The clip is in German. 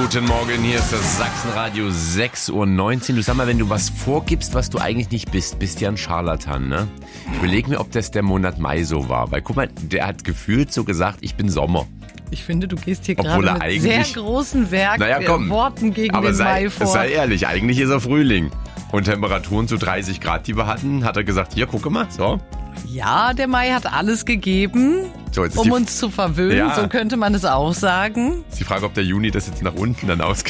Guten Morgen, hier ist das Sachsenradio 6:19 Uhr. Du sag mal, wenn du was vorgibst, was du eigentlich nicht bist ja ein Scharlatan, ne? Ich überlege mir, ob das der Monat Mai so war. Weil guck mal, der hat gefühlt so gesagt, ich bin Sommer. Ich finde, du gehst hier Obwohl gerade er mit sehr eigentlich- großen Aber Worten gegen den Mai vor. sei ehrlich, eigentlich ist er Frühling. Und Temperaturen zu 30 Grad, die wir hatten, hat er gesagt, hier, gucke mal, so. Ja, der Mai hat alles gegeben, So, jetzt ist um die- uns zu verwöhnen. Ja. So könnte man es auch sagen. Ist die Frage, ob der Juni das jetzt nach unten dann ausgeht.